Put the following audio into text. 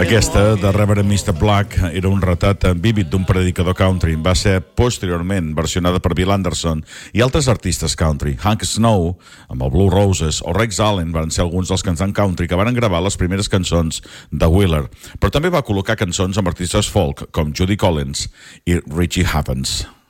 Aquesta, de Reverend Mr. Black, era un retrat vívid d'un predicador country. Va ser posteriorment versionada per Bill Anderson i altres artistes country. Hank Snow, amb el Blue Roses, o Rex Allen van ser alguns dels cantants country que van gravar les primeres cançons de Wheeler. Però també va col·locar cançons amb artistes folk, com Judy Collins i Richie Havens.